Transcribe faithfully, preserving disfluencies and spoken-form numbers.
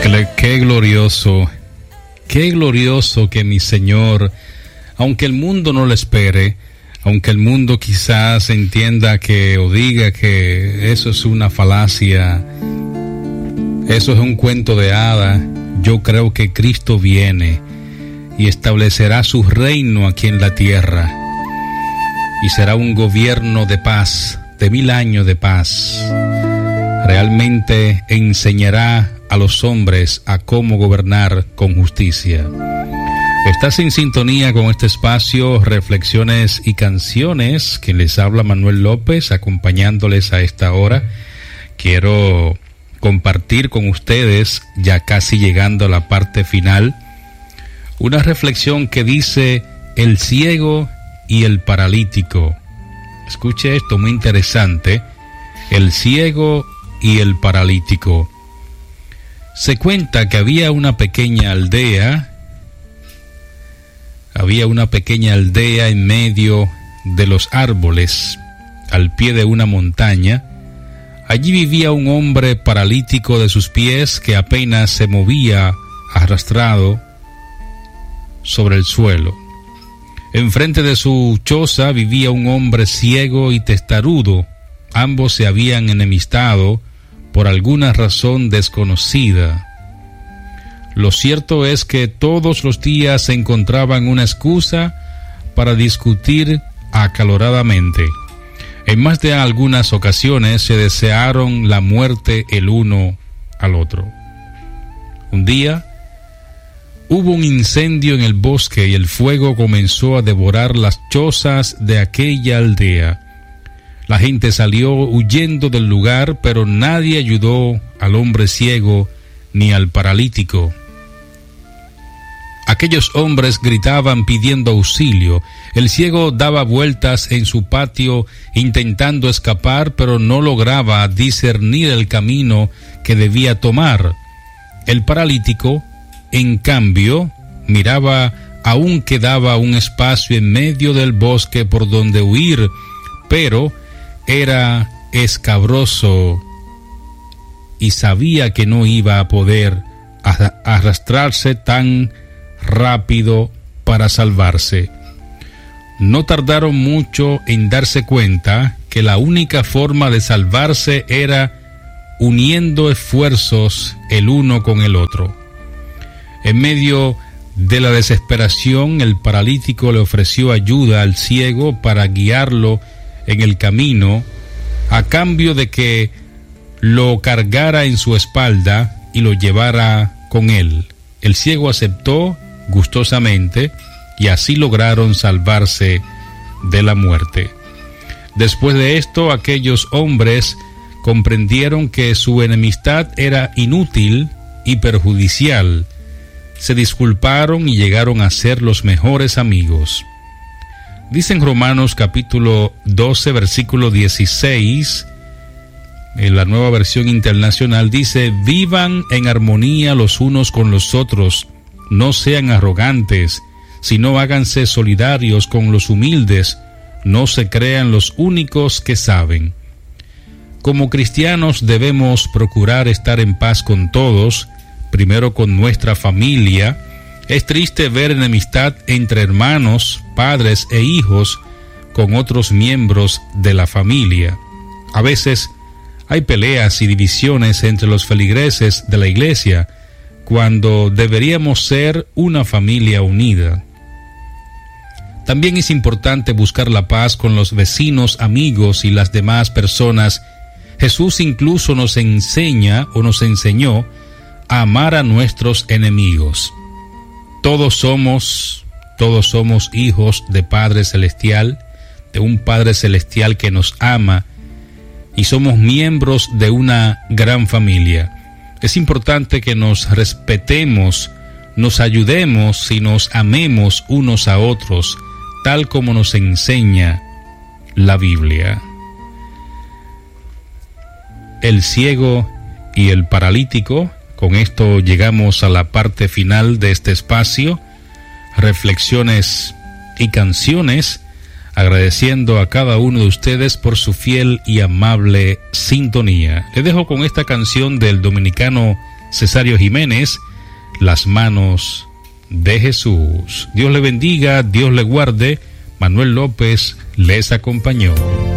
Qué, qué glorioso, qué glorioso que mi Señor, aunque el mundo no lo espere, aunque el mundo quizás entienda que o diga que eso es una falacia, eso es un cuento de hada, yo creo que Cristo viene y establecerá su reino aquí en la tierra y será un gobierno de paz, de mil años de paz. Realmente enseñará a los hombres a cómo gobernar con justicia. Estás en sintonía con este espacio Reflexiones y Canciones, que les habla Manuel López, acompañándoles a esta hora. Quiero compartir con ustedes, ya casi llegando a la parte final, una reflexión que dice el ciego y el paralítico. Escuche esto, muy interesante. El ciego y el paralítico. Se cuenta que había una pequeña aldea, había una pequeña aldea en medio de los árboles, al pie de una montaña. Allí vivía un hombre paralítico de sus pies que apenas se movía arrastrado sobre el suelo. Enfrente de su choza vivía un hombre ciego y testarudo. Ambos se habían enemistado por alguna razón desconocida. Lo cierto es que todos los días se encontraban una excusa para discutir acaloradamente. En más de algunas ocasiones se desearon la muerte el uno al otro. Un día hubo un incendio en el bosque y el fuego comenzó a devorar las chozas de aquella aldea. La gente salió huyendo del lugar, pero nadie ayudó al hombre ciego ni al paralítico. Aquellos hombres gritaban pidiendo auxilio. El ciego daba vueltas en su patio intentando escapar, pero no lograba discernir el camino que debía tomar. El paralítico, en cambio, miraba aún quedaba un espacio en medio del bosque por donde huir, pero era escabroso y sabía que no iba a poder arrastrarse tan rápido para salvarse. No tardaron mucho en darse cuenta que la única forma de salvarse era uniendo esfuerzos el uno con el otro. En medio de la desesperación, el paralítico le ofreció ayuda al ciego para guiarlo en el camino, a cambio de que lo cargara en su espalda y lo llevara con él. El ciego aceptó gustosamente y así lograron salvarse de la muerte. Después de esto, aquellos hombres comprendieron que su enemistad era inútil y perjudicial. Se disculparon y llegaron a ser los mejores amigos. Dice en Romanos capítulo doce, versículo dieciséis, en la Nueva Versión Internacional, dice: vivan en armonía los unos con los otros, no sean arrogantes, sino háganse solidarios con los humildes, no se crean los únicos que saben. Como cristianos debemos procurar estar en paz con todos, primero con nuestra familia. Es triste ver enemistad entre hermanos, padres e hijos con otros miembros de la familia. A veces hay peleas y divisiones entre los feligreses de la iglesia, cuando deberíamos ser una familia unida. También es importante buscar la paz con los vecinos, amigos y las demás personas. Jesús incluso nos enseña o nos enseñó a amar a nuestros enemigos. Todos somos, todos somos hijos de Padre Celestial, de un Padre Celestial que nos ama, y somos miembros de una gran familia. Es importante que nos respetemos, nos ayudemos y nos amemos unos a otros, tal como nos enseña la Biblia. El ciego y el paralítico. Con esto llegamos a la parte final de este espacio, Reflexiones y Canciones, agradeciendo a cada uno de ustedes por su fiel y amable sintonía. Les dejo con esta canción del dominicano Cesario Jiménez, Las manos de Jesús. Dios le bendiga, Dios le guarde. Manuel López les acompañó.